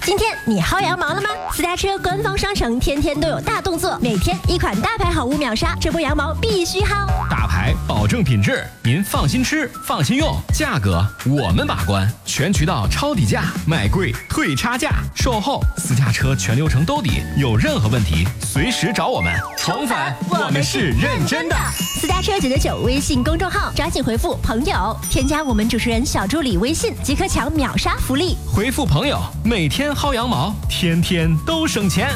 今天你薅羊毛了吗？私家车官方商城天天都有大动作，每天一款大牌好物秒杀，这波羊毛必须薅。 大牌保证品质，您放心吃，放心用，价格我们把关，全渠道抄底价，买贵退差价，售后私家车全流程兜底，有任何问题随时找我们。重返，我们是认真的。 私家车999微信公众号，抓紧回复朋友，添加我们主持人小助理微信，即可抢秒杀福利。 回复朋友，每天薅羊毛，天天都省钱。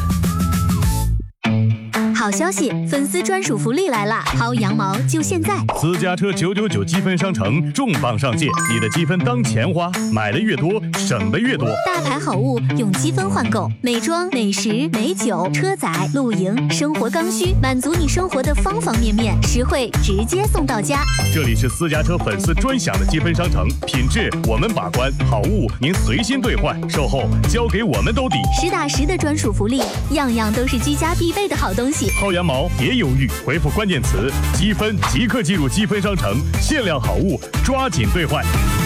好消息，粉丝专属福利来啦！薅羊毛就现在！ 私家车999积分商城重磅上线，你的积分当钱花，买的越多，省的越多。 大牌好物用积分换购，美妆、美食、美酒、车载、露营、生活刚需，满足你生活的方方面面，实惠直接送到家。 这里是私家车粉丝专享的积分商城，品质我们把关，好物您随心兑换，售后交给我们兜底， 实打实的专属福利，样样都是居家必备的好东西。 薅羊毛别犹豫，回复关键词积分即刻进入积分商城，限量好物抓紧兑换。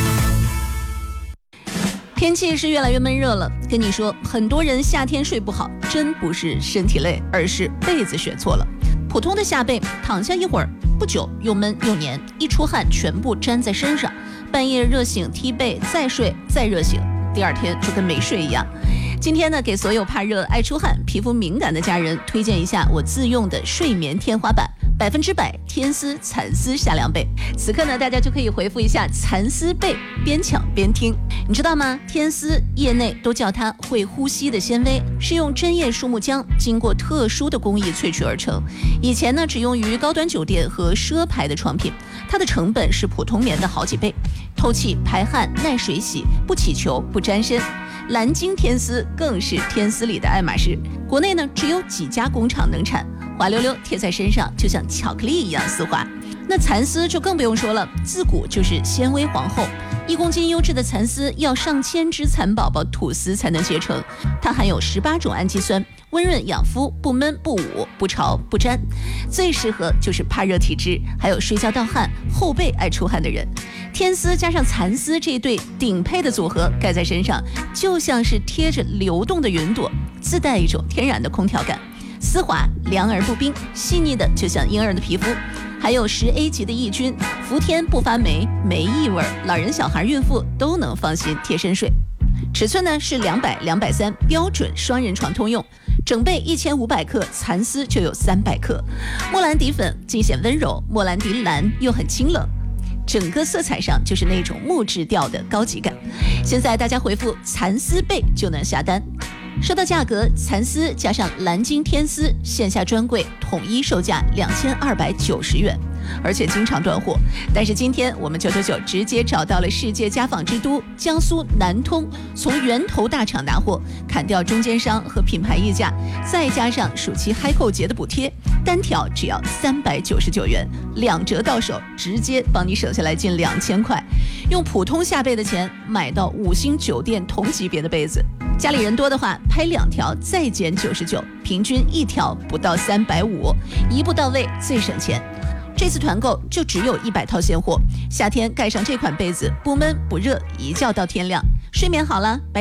天气是越来越闷热了，跟你说，很多人夏天睡不好，真不是身体累，而是被子选错了。普通的下被，躺下一会儿，不久又闷又黏，一出汗全部粘在身上，半夜热醒踢被，再睡再热醒，第二天就跟没睡一样。今天呢，给所有怕热、爱出汗、皮肤敏感的家人推荐一下我自用的睡眠天花板，100%天丝蚕丝夏凉被。此刻呢，大家就可以回复一下蚕丝被，边抢边听。你知道吗？天丝业内都叫它会呼吸的纤维，是用针叶树木浆经过特殊的工艺萃取而成。以前呢，只用于高端酒店和奢牌的床品，它的成本是普通棉的好几倍，透气排汗、耐水洗，不起球不沾身。蓝鲸天丝更是天丝里的爱马仕，国内呢只有几家工厂能产，滑溜溜贴在身上就像巧克力一样丝滑。那蚕丝就更不用说了，自古就是纤维皇后，1公斤优质的蚕丝要上千只蚕宝宝吐丝才能结成，它含有18种氨基酸，温润养肤，不闷不捂不潮不粘，最适合就是怕热体质还有睡觉盗汗、后背爱出汗的人。天丝加上蚕丝这对顶配的组合，盖在身上就像是贴着流动的云朵，自带一种天然的空调感，丝滑凉而不冰，细腻的就像婴儿的皮肤。还有10A 级的抑菌，伏天不发霉，没异味，老人小孩孕妇都能放心贴身睡。尺寸呢是200、230，标准双人床通用。整被1500克，蚕丝就有300克。莫兰迪粉尽显温柔，莫兰迪蓝又很清冷，整个色彩上就是那种木质调的高级感。现在大家回复蚕丝被就能下单。说到价格，蚕丝加上蓝鲸天丝线下专柜统一售价2290元，而且经常断货。但是今天我们999直接找到了世界家纺之都江苏南通，从源头大厂拿货，砍掉中间商和品牌溢价，再加上暑期嗨购节的补贴，单条只要399元，2折到手，直接帮你省下来近2000块。用普通下被的钱买到5星酒店同级别的被子。家里人多的话，拍2条再减99，平均1条不到350，一步到位最省钱。这次团购就只有100套现货，夏天盖上这款被子，不闷不热，一觉到天亮，睡眠好了。